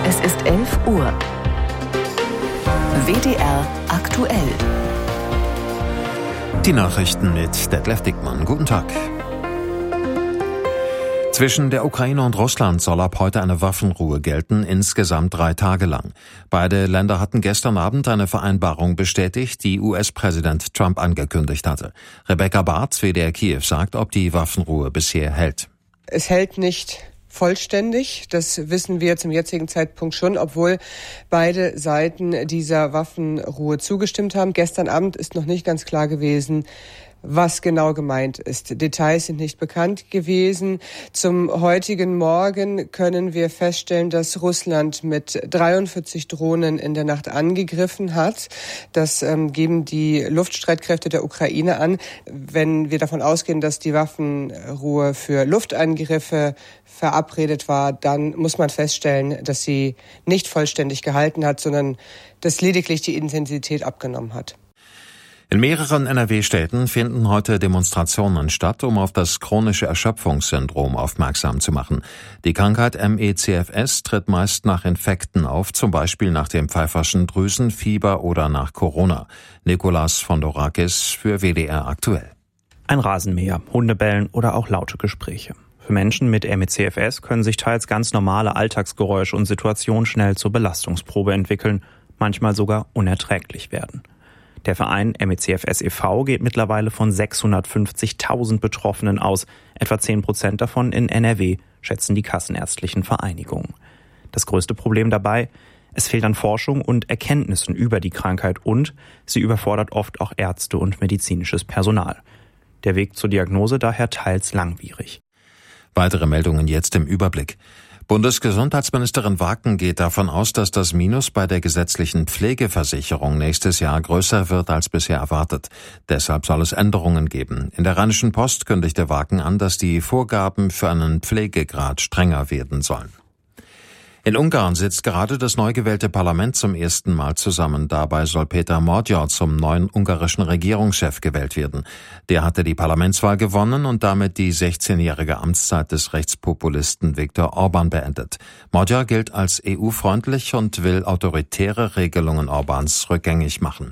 Es ist 11 Uhr. WDR aktuell. Die Nachrichten mit Detlef Dickmann. Guten Tag. Zwischen der Ukraine und Russland soll ab heute eine Waffenruhe gelten, insgesamt 3 Tage lang. Beide Länder hatten gestern Abend eine Vereinbarung bestätigt, die US-Präsident Trump angekündigt hatte. Rebecca Barth, WDR Kiew, sagt, ob die Waffenruhe bisher hält. Es hält nicht vollständig, das wissen wir zum jetzigen Zeitpunkt schon, obwohl beide Seiten dieser Waffenruhe zugestimmt haben. Gestern Abend ist noch nicht ganz klar gewesen, was genau gemeint ist. Details sind nicht bekannt gewesen. Zum heutigen Morgen können wir feststellen, dass Russland mit 43 Drohnen in der Nacht angegriffen hat. Das geben die Luftstreitkräfte der Ukraine an. Wenn wir davon ausgehen, dass die Waffenruhe für Luftangriffe verabredet war, dann muss man feststellen, dass sie nicht vollständig gehalten hat, sondern dass lediglich die Intensität abgenommen hat. In mehreren NRW-Städten finden heute Demonstrationen statt, um auf das chronische Erschöpfungssyndrom aufmerksam zu machen. Die Krankheit ME/CFS tritt meist nach Infekten auf, zum Beispiel nach dem Pfeiferschen Drüsenfieber oder nach Corona. Nikolas Fondorakis für WDR aktuell. Ein Rasenmäher, Hundebellen oder auch laute Gespräche. Für Menschen mit ME/CFS können sich teils ganz normale Alltagsgeräusche und Situationen schnell zur Belastungsprobe entwickeln, manchmal sogar unerträglich werden. Der Verein ME/CFS e.V. geht mittlerweile von 650.000 Betroffenen aus. Etwa 10% davon in NRW, schätzen die kassenärztlichen Vereinigungen. Das größte Problem dabei? Es fehlt an Forschung und Erkenntnissen über die Krankheit und sie überfordert oft auch Ärzte und medizinisches Personal. Der Weg zur Diagnose daher teils langwierig. Weitere Meldungen jetzt im Überblick. Bundesgesundheitsministerin Waken geht davon aus, dass das Minus bei der gesetzlichen Pflegeversicherung nächstes Jahr größer wird als bisher erwartet. Deshalb soll es Änderungen geben. In der Rheinischen Post kündigte Waken an, dass die Vorgaben für einen Pflegegrad strenger werden sollen. In Ungarn sitzt gerade das neu gewählte Parlament zum ersten Mal zusammen. Dabei soll Péter Magyar zum neuen ungarischen Regierungschef gewählt werden. Der hatte die Parlamentswahl gewonnen und damit die 16-jährige Amtszeit des Rechtspopulisten Viktor Orbán beendet. Magyar gilt als EU-freundlich und will autoritäre Regelungen Orbáns rückgängig machen.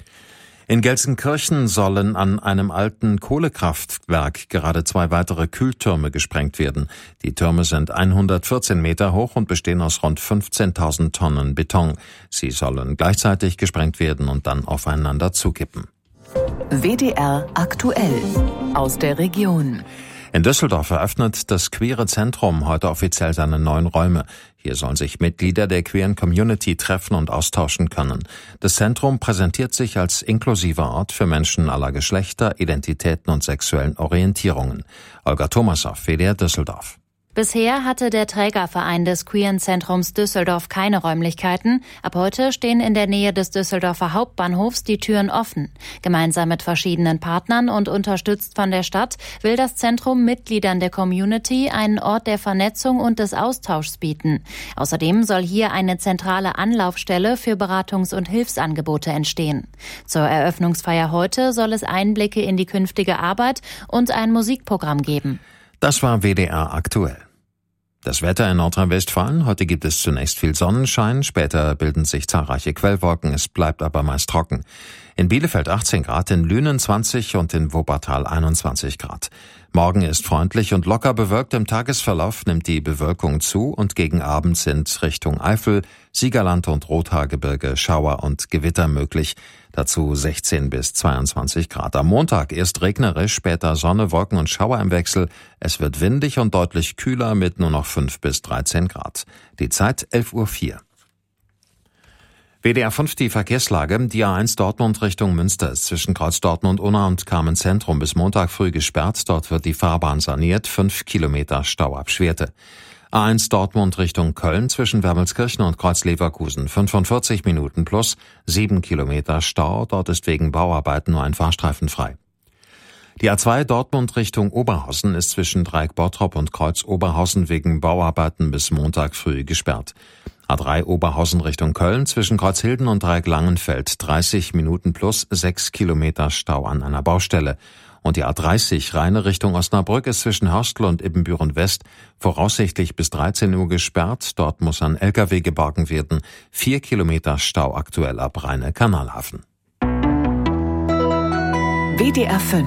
In Gelsenkirchen sollen an einem alten Kohlekraftwerk gerade 2 weitere Kühltürme gesprengt werden. Die Türme sind 114 Meter hoch und bestehen aus rund 15.000 Tonnen Beton. Sie sollen gleichzeitig gesprengt werden und dann aufeinander zukippen. WDR aktuell aus der Region. In Düsseldorf eröffnet das Queere Zentrum heute offiziell seine neuen Räume. Hier sollen sich Mitglieder der queeren Community treffen und austauschen können. Das Zentrum präsentiert sich als inklusiver Ort für Menschen aller Geschlechter, Identitäten und sexuellen Orientierungen. Olga Thomasow, WDR Düsseldorf. Bisher hatte der Trägerverein des Queeren Zentrums Düsseldorf keine Räumlichkeiten. Ab heute stehen in der Nähe des Düsseldorfer Hauptbahnhofs die Türen offen. Gemeinsam mit verschiedenen Partnern und unterstützt von der Stadt will das Zentrum Mitgliedern der Community einen Ort der Vernetzung und des Austauschs bieten. Außerdem soll hier eine zentrale Anlaufstelle für Beratungs- und Hilfsangebote entstehen. Zur Eröffnungsfeier heute soll es Einblicke in die künftige Arbeit und ein Musikprogramm geben. Das war WDR aktuell. Das Wetter in Nordrhein-Westfalen. Heute gibt es zunächst viel Sonnenschein, später bilden sich zahlreiche Quellwolken, es bleibt aber meist trocken. In Bielefeld 18 Grad, in Lünen 20 und in Wuppertal 21 Grad. Morgen ist freundlich und locker bewölkt. Im Tagesverlauf nimmt die Bewölkung zu und gegen Abend sind Richtung Eifel, Siegerland und Rothaargebirge Schauer und Gewitter möglich. Dazu 16 bis 22 Grad. Am Montag erst regnerisch, später Sonne, Wolken und Schauer im Wechsel. Es wird windig und deutlich kühler mit nur noch 5 bis 13 Grad. Die Zeit 11:04 Uhr. WDR 5 die Verkehrslage. Die A1 Dortmund Richtung Münster ist zwischen Kreuz Dortmund-Unna und Kamenz-Zentrum bis Montag früh gesperrt. Dort wird die Fahrbahn saniert. 5 Kilometer Stau ab Schwerte. A1 Dortmund Richtung Köln zwischen Wermelskirchen und Kreuz-Leverkusen 45 Minuten plus 7 Kilometer Stau. Dort ist wegen Bauarbeiten nur ein Fahrstreifen frei. Die A2 Dortmund Richtung Oberhausen ist zwischen Dreieck Bottrop und Kreuz Oberhausen wegen Bauarbeiten bis Montag früh gesperrt. A3 Oberhausen Richtung Köln zwischen Kreuzhilden und Dreieck Langenfeld 30 Minuten plus 6 Kilometer Stau an einer Baustelle. Und die A30 Rheine Richtung Osnabrück ist zwischen Hörstel und Ibbenbüren West voraussichtlich bis 13 Uhr gesperrt. Dort muss ein LKW geborgen werden. 4 Kilometer Stau aktuell ab Rheine-Kanalhafen. WDR 5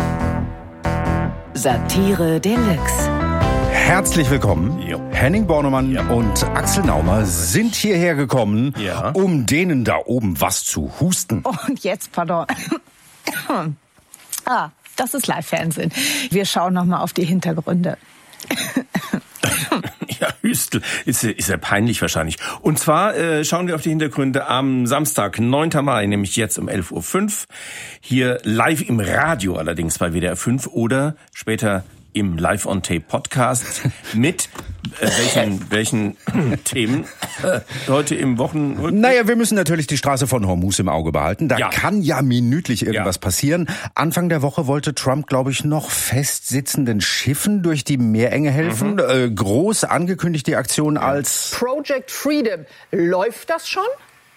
Satire Deluxe. Herzlich willkommen. Henning Bornemann und Axel Naumer sind hierher gekommen, um denen da oben was zu husten. Und jetzt, pardon. Das ist Live-Fernsehen. Wir schauen noch mal auf die Hintergründe. Ja, Hüstel. Ist ja peinlich wahrscheinlich. Und zwar schauen wir auf die Hintergründe am Samstag, 9. Mai, nämlich jetzt um 11.05 Uhr. Hier live im Radio allerdings bei WDR 5 oder später im Live-on-Tape-Podcast mit welchen Themen heute im Wochenrückblick? Naja, wir müssen natürlich die Straße von Hormuz im Auge behalten. Da kann ja minütlich irgendwas passieren. Anfang der Woche wollte Trump, glaube ich, noch festsitzenden Schiffen durch die Meerenge helfen. Groß angekündigt die Aktion als Project Freedom. Läuft das schon?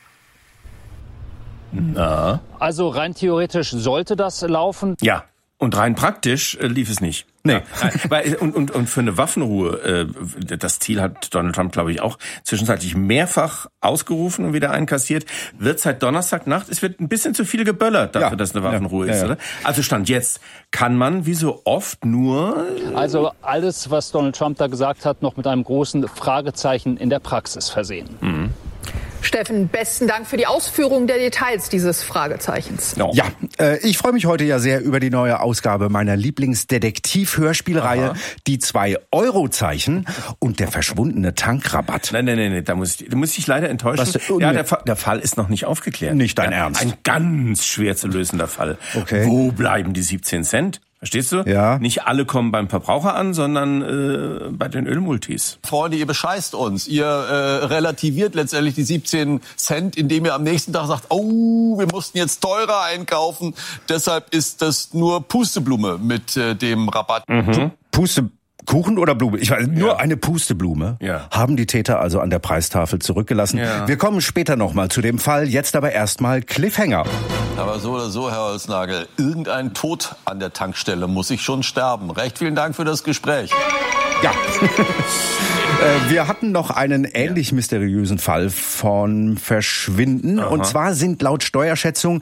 Na? Also rein theoretisch sollte das laufen. Ja. Und rein praktisch lief es nicht. Nee. Und für eine Waffenruhe, das Ziel hat Donald Trump, glaube ich, auch zwischenzeitlich mehrfach ausgerufen und wieder einkassiert, wird seit Donnerstagnacht, es wird ein bisschen zu viel geböllert dafür, dass eine Waffenruhe ist. Oder? Also Stand jetzt kann man, wie so oft, nur... Also alles, was Donald Trump da gesagt hat, noch mit einem großen Fragezeichen in der Praxis versehen. Mhm. Steffen, besten Dank für die Ausführung der Details dieses Fragezeichens. Ja, ich freue mich heute ja sehr über die neue Ausgabe meiner Lieblingsdetektiv-Hörspielreihe, die 2-Euro-Zeichen und der verschwundene Tankrabatt. Nein, da muss ich dich leider enttäuschen. Ja, der Fall ist noch nicht aufgeklärt. Nicht dein Ernst. Ein ganz schwer zu lösender Fall. Okay. Wo bleiben die 17 Cent? Verstehst du? Ja. Nicht alle kommen beim Verbraucher an, sondern bei den Ölmultis. Freunde, ihr bescheißt uns. Ihr relativiert letztendlich die 17 Cent, indem ihr am nächsten Tag sagt, oh, wir mussten jetzt teurer einkaufen. Deshalb ist das nur Pusteblume mit dem Rabatt. Pustekuchen oder Blume? Ich weiß, nur eine Pusteblume haben die Täter also an der Preistafel zurückgelassen. Ja. Wir kommen später nochmal zu dem Fall, jetzt aber erstmal Cliffhanger. Aber so oder so, Herr Holznagel, irgendein Tod an der Tankstelle muss ich schon sterben. Recht vielen Dank für das Gespräch. Ja. Wir hatten noch einen ähnlich mysteriösen Fall von Verschwinden. Aha. Und zwar sind laut Steuerschätzung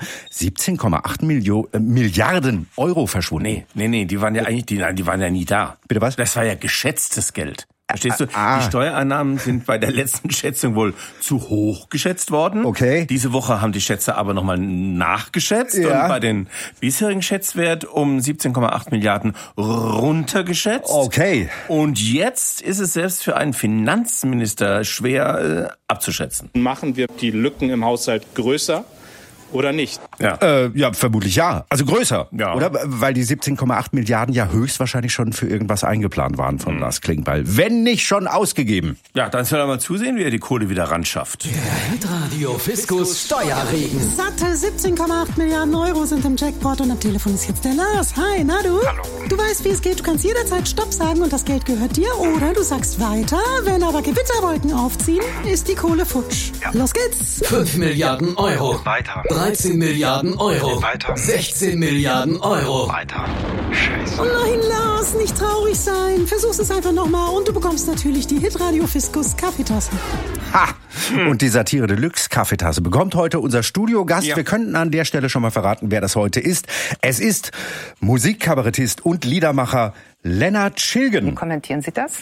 17,8 Milliarden Euro verschwunden. Nee, die waren ja eigentlich, die waren ja nie da. Bitte was? Das war ja geschätztes Geld. Verstehst du? Die Steuereinnahmen sind bei der letzten Schätzung wohl zu hoch geschätzt worden. Okay. Diese Woche haben die Schätzer aber nochmal nachgeschätzt und bei den bisherigen Schätzwert um 17,8 Milliarden runtergeschätzt. Okay. Und jetzt ist es selbst für einen Finanzminister schwer abzuschätzen. Machen wir die Lücken im Haushalt größer oder nicht? Ja, vermutlich ja. Also größer, ja. Oder? Weil die 17,8 Milliarden ja höchstwahrscheinlich schon für irgendwas eingeplant waren von Lars Klingbeil. Wenn nicht schon ausgegeben. Ja, dann soll er mal zusehen, wie er die Kohle wieder ranschafft. Der Hitradio Fiskus Steuerregen. Satte 17,8 Milliarden Euro sind im Jackpot und am Telefon ist jetzt der Lars. Hi, na du? Hallo. Du weißt, wie es geht. Du kannst jederzeit Stopp sagen und das Geld gehört dir. Oder du sagst weiter. Wenn aber Gewitterwolken aufziehen, ist die Kohle futsch. Ja. Los geht's. 5 Milliarden Euro. Weiter. 13 Milliarden Euro. Weiter. 16 Milliarden Euro. Weiter. Scheiße. Oh nein, Lars, nicht traurig sein. Versuch's es einfach nochmal und du bekommst natürlich die Hitradio Fiskus Kaffeetasse. Ha! Und die Satire Deluxe Kaffeetasse bekommt heute unser Studiogast. Ja. Wir könnten an der Stelle schon mal verraten, wer das heute ist. Es ist Musikkabarettist und Liedermacher Lennart Schilgen. Wie kommentieren Sie das?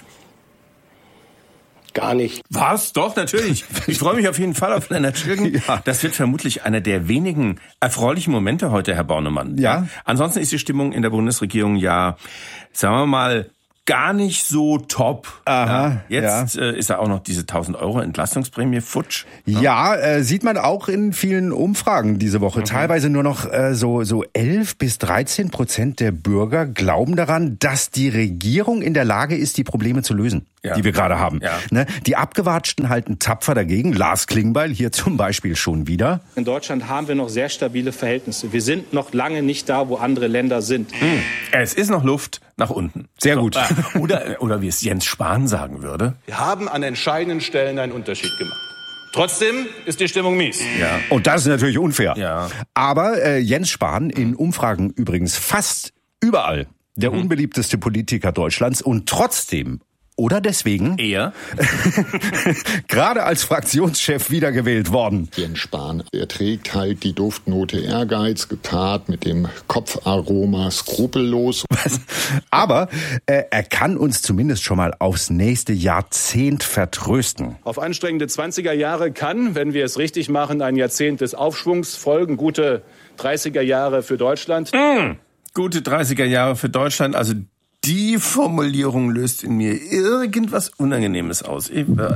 Gar nicht. Was? Doch, natürlich. Ich freue mich auf jeden Fall auf Lennart Schilgen. Ja. Das wird vermutlich einer der wenigen erfreulichen Momente heute, Herr Bornemann. Ja. Ansonsten ist die Stimmung in der Bundesregierung ja, sagen wir mal, gar nicht so top. Aha, jetzt ist da auch noch diese 1.000 Euro Entlastungsprämie futsch. Ja, sieht man auch in vielen Umfragen diese Woche. Teilweise nur noch so 11-13% der Bürger glauben daran, dass die Regierung in der Lage ist, die Probleme zu lösen, die wir gerade haben. Ja. Ne? Die Abgewatschten halten tapfer dagegen. Lars Klingbeil hier zum Beispiel schon wieder. In Deutschland haben wir noch sehr stabile Verhältnisse. Wir sind noch lange nicht da, wo andere Länder sind. Es ist noch Luft nach unten. Sehr gut. Oder wie es Jens Spahn sagen würde. Wir haben an entscheidenden Stellen einen Unterschied gemacht. Trotzdem ist die Stimmung mies. Ja. Und das ist natürlich unfair. Ja. Aber Jens Spahn, in Umfragen übrigens fast überall der unbeliebteste Politiker Deutschlands und trotzdem oder deswegen eher gerade als Fraktionschef wiedergewählt worden. Jens Spahn, er trägt halt die Duftnote Ehrgeiz gepaart mit dem Kopfaroma skrupellos. Aber er kann uns zumindest schon mal aufs nächste Jahrzehnt vertrösten. Auf anstrengende 20er Jahre kann, wenn wir es richtig machen, ein Jahrzehnt des Aufschwungs folgen. Gute 30er Jahre für Deutschland. Gute 30er Jahre für Deutschland, also die Formulierung löst in mir irgendwas Unangenehmes aus.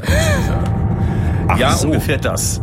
Ach ja, so. Ungefähr das.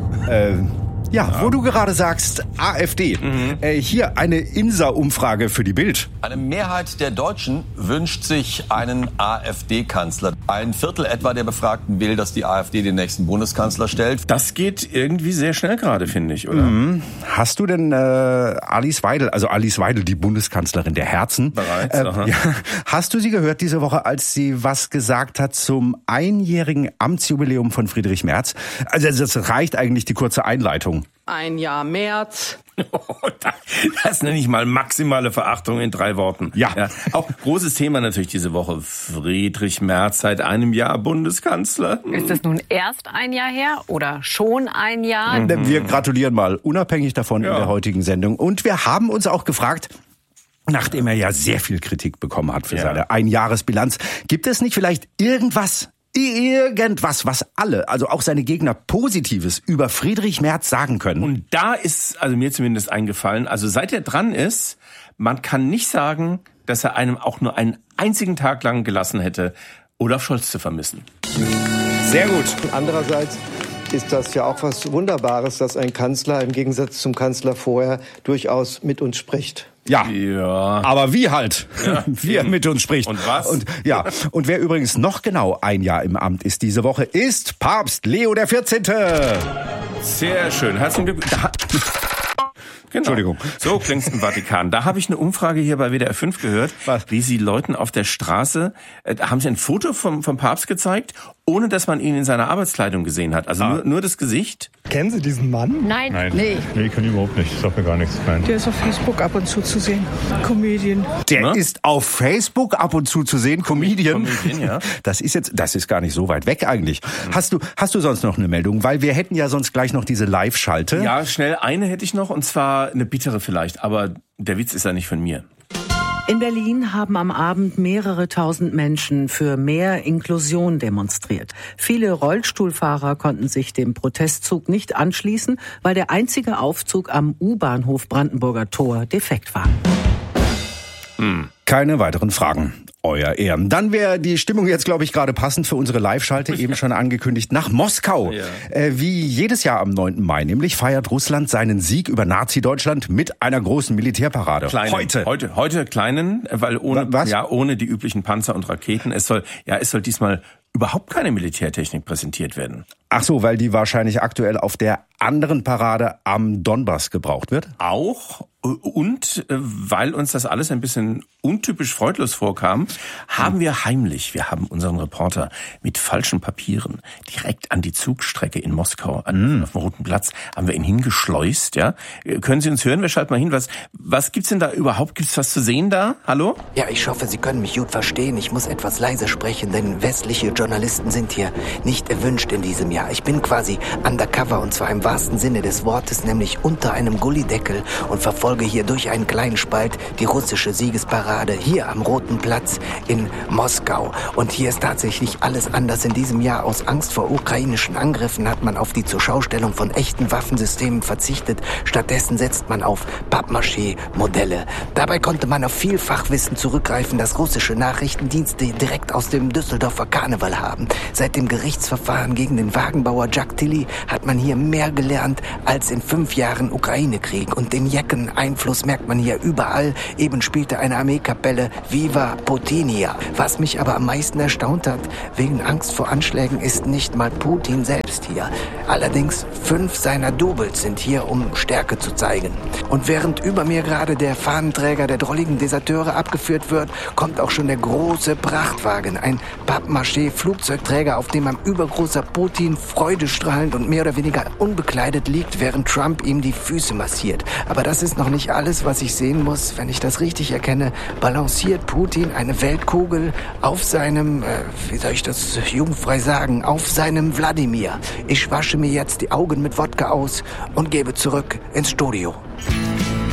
Wo du gerade sagst, AfD. Hier eine INSA-Umfrage für die Bild. Eine Mehrheit der Deutschen wünscht sich einen AfD-Kanzler. Ein Viertel etwa der Befragten will, dass die AfD den nächsten Bundeskanzler stellt. Das geht irgendwie sehr schnell gerade, finde ich, oder? Hast du denn Alice Weidel, die Bundeskanzlerin der Herzen, bereits? Hast du sie gehört diese Woche, als sie was gesagt hat zum einjährigen Amtsjubiläum von Friedrich Merz? Also das reicht eigentlich die kurze Einleitung. Ein Jahr März. Das nenne ich mal maximale Verachtung in 3 Worten. Ja. Auch großes Thema natürlich diese Woche. Friedrich Merz seit einem Jahr Bundeskanzler. Ist das nun erst ein Jahr her oder schon ein Jahr? Wir gratulieren mal unabhängig davon in der heutigen Sendung. Und wir haben uns auch gefragt, nachdem er ja sehr viel Kritik bekommen hat für seine Einjahresbilanz, gibt es nicht vielleicht irgendwas, was alle, also auch seine Gegner, Positives über Friedrich Merz sagen können? Und da ist also mir zumindest eingefallen, also seit er dran ist, man kann nicht sagen, dass er einem auch nur einen einzigen Tag lang gelassen hätte, Olaf Scholz zu vermissen. Sehr gut. Andererseits ist das ja auch was Wunderbares, dass ein Kanzler im Gegensatz zum Kanzler vorher durchaus mit uns spricht. Ja, aber wie halt, wie er mit uns spricht. Und was? Und wer übrigens noch genau ein Jahr im Amt ist diese Woche, ist Papst Leo XIV. Sehr schön, herzlichen Glückwunsch. Genau. Entschuldigung. So klingt's im Vatikan. Da habe ich eine Umfrage hier bei WDR 5 gehört, wie sie Leuten auf der Straße, haben sie ein Foto vom Papst gezeigt, ohne dass man ihn in seiner Arbeitskleidung gesehen hat. Also nur das Gesicht. Kennen Sie diesen Mann? Nein. Nee, kann ich überhaupt nicht. Sagt mir gar nichts. Nein. Der ist auf Facebook ab und zu sehen. Comedian. Der ist auf Facebook ab und zu sehen. Comedian, ja. Das ist gar nicht so weit weg eigentlich. Hast du sonst noch eine Meldung? Weil wir hätten ja sonst gleich noch diese Live-Schalte. Ja, schnell eine hätte ich noch, und zwar eine bittere vielleicht, aber der Witz ist ja nicht von mir. In Berlin haben am Abend mehrere tausend Menschen für mehr Inklusion demonstriert. Viele Rollstuhlfahrer konnten sich dem Protestzug nicht anschließen, weil der einzige Aufzug am U-Bahnhof Brandenburger Tor defekt war. Keine weiteren Fragen. Euer Ehren. Dann wäre die Stimmung jetzt, glaube ich, gerade passend für unsere Live-Schalte, eben schon angekündigt, nach Moskau. Ja. Wie jedes Jahr am 9. Mai, nämlich feiert Russland seinen Sieg über Nazi-Deutschland mit einer großen Militärparade. Heute kleinen, weil ohne die üblichen Panzer und Raketen. Es soll diesmal überhaupt keine Militärtechnik präsentiert werden. Ach so, weil die wahrscheinlich aktuell auf der anderen Parade am Donbass gebraucht wird? Auch. Und weil uns das alles ein bisschen untypisch freudlos vorkam, haben wir haben unseren Reporter mit falschen Papieren direkt an die Zugstrecke in Moskau, auf dem Roten Platz, haben wir ihn hingeschleust, ja. Können Sie uns hören? Wir schalten mal hin. Was gibt's denn da überhaupt? Gibt's was zu sehen da? Hallo? Ja, ich hoffe, Sie können mich gut verstehen. Ich muss etwas leise sprechen, denn westliche Journalisten sind hier nicht erwünscht in diesem Jahr. Ich bin quasi undercover, und zwar im wahrsten Sinne des Wortes, nämlich unter einem Gullideckel, und verfolge hier durch einen kleinen Spalt die russische Siegesparade hier am Roten Platz in Moskau. Und hier ist tatsächlich alles anders in diesem Jahr. Aus Angst vor ukrainischen Angriffen hat man auf die Zurschaustellung von echten Waffensystemen verzichtet. Stattdessen setzt man auf Pappmaché-Modelle. Dabei konnte man auf viel Fachwissen zurückgreifen, das russische Nachrichtendienste direkt aus dem Düsseldorfer Karneval haben. Seit dem Gerichtsverfahren gegen den Wagenbauer Jack Tilly hat man hier mehr gelernt als in 5 Jahren Ukraine-Krieg. Und den Jecken-Einfluss merkt man hier überall. Eben spielte eine Armeekapelle Viva Putinia. Was mich aber am meisten erstaunt hat, wegen Angst vor Anschlägen, ist nicht mal Putin selbst hier. Allerdings 5 seiner Doubles sind hier, um Stärke zu zeigen. Und während über mir gerade der Fahnenträger der drolligen Deserteure abgeführt wird, kommt auch schon der große Prachtwagen. Ein Pappmaché-Flugzeugträger, auf dem ein übergroßer Putin freudestrahlend und mehr oder weniger unbekleidet liegt, während Trump ihm die Füße massiert. Aber das ist noch nicht alles, was ich sehen muss? Wenn ich das richtig erkenne, balanciert Putin eine Weltkugel auf seinem, wie soll ich das jugendfrei sagen, auf seinem Wladimir. Ich wasche mir jetzt die Augen mit Wodka aus und gebe zurück ins Studio.